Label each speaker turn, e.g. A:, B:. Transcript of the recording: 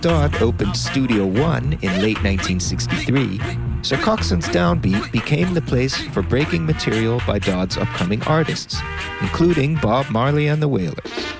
A: Dodd opened Studio One in late 1963, Sir Coxsone's Downbeat became the place for breaking material by Dodd's upcoming artists, including Bob Marley and the Wailers.